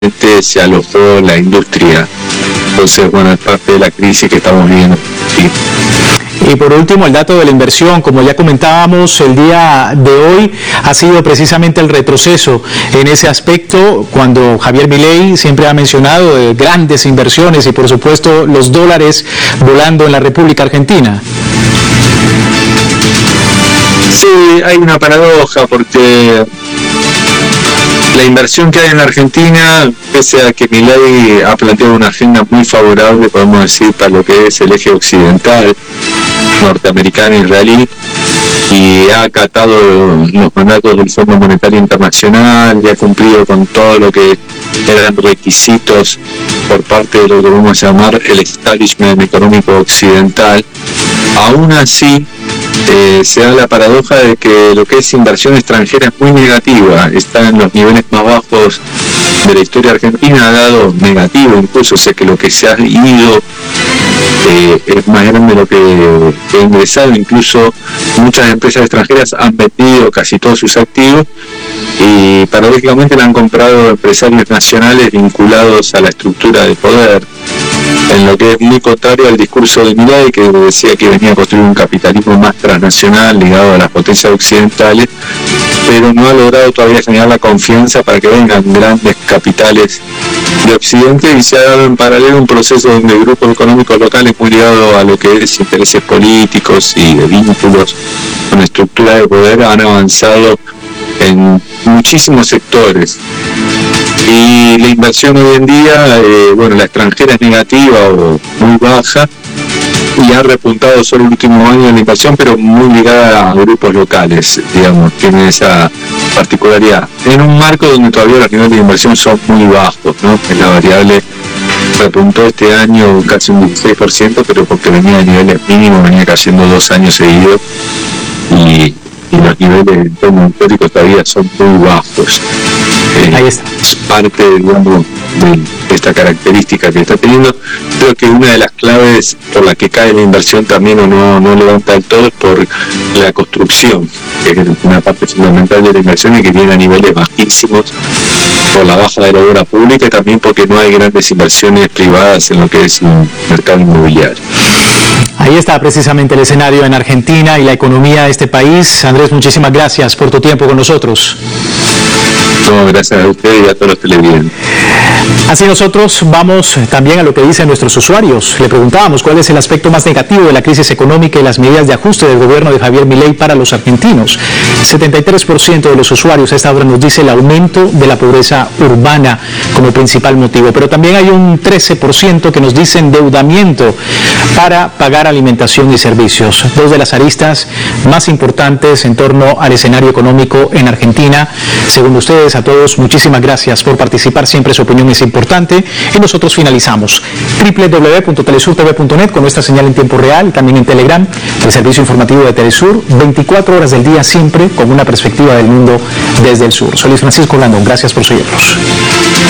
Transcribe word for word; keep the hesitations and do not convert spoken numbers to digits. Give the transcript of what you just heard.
se alojó la industria. Entonces, bueno, es parte de la crisis que estamos viviendo. Sí. Y por último, el dato de la inversión, como ya comentábamos, el día de hoy ha sido precisamente el retroceso en ese aspecto, cuando Javier Milei siempre ha mencionado de grandes inversiones y por supuesto los dólares volando en la República Argentina. Sí, hay una paradoja porque la inversión que hay en Argentina, pese a que Milei ha planteado una agenda muy favorable, podemos decir, para lo que es el eje occidental, norteamericano, israelí, y ha acatado los mandatos del Fondo Monetario Internacional y ha cumplido con todo lo que eran requisitos por parte de lo que vamos a llamar el establishment económico occidental. Aún así, Eh, se da la paradoja de que lo que es inversión extranjera es muy negativa, está en los niveles más bajos de la historia argentina, ha dado negativo incluso, o sea que lo que se ha ido eh, es más grande de lo que, que ha ingresado. Incluso muchas empresas extranjeras han vendido casi todos sus activos y paradójicamente le han comprado empresarios nacionales vinculados a la estructura de poder, en lo que es muy contrario al discurso de Milei, que decía que venía a construir un capitalismo más transnacional ligado a las potencias occidentales, pero no ha logrado todavía generar la confianza para que vengan grandes capitales de Occidente, y se ha dado en paralelo un proceso donde grupos económicos locales muy ligados a lo que es intereses políticos y de vínculos con estructura de poder han avanzado en muchísimos sectores. Y la inversión hoy en día, eh, bueno, la extranjera es negativa o muy baja, y ha repuntado solo el último año en la inversión, pero muy ligada a grupos locales, digamos, tiene esa particularidad. En un marco donde todavía los niveles de inversión son muy bajos, ¿no? La variable repuntó este año casi un dieciséis por ciento, pero porque venía de niveles mínimos, venía cayendo dos años seguidos, y, y los niveles en términos históricos todavía son muy bajos. Eh, Ahí está. Es parte, digamos, de esta característica que está teniendo. Creo que una de las claves por la que cae la inversión también o no, no levanta del todo es por la construcción, que es una parte fundamental de la inversión y que tiene a niveles bajísimos por la baja de la obra pública, y también porque no hay grandes inversiones privadas en lo que es el mercado inmobiliario. Ahí está precisamente el escenario en Argentina y la economía de este país. Andrés, muchísimas gracias por tu tiempo con nosotros. No, gracias a usted y a todos los televidentes. Así nosotros vamos también a lo que dicen nuestros usuarios. Le preguntábamos cuál es el aspecto más negativo de la crisis económica y las medidas de ajuste del gobierno de Javier Milei para los argentinos. setenta y tres por ciento de los usuarios a esta hora nos dice el aumento de la pobreza urbana como principal motivo, pero también hay un trece por ciento que nos dice endeudamiento para pagar alimentación y servicios. Dos de las aristas más importantes en torno al escenario económico en Argentina. Según ustedes, a todos, muchísimas gracias por participar. Siempre su opinión es importante. Y nosotros finalizamos. doble u doble u doble u punto telesur t v punto net con nuestra señal en tiempo real, también en Telegram, el servicio informativo de Telesur, veinticuatro horas del día, siempre con una perspectiva del mundo desde el sur. Soy Luis Francisco Orlando. Gracias por seguirnos.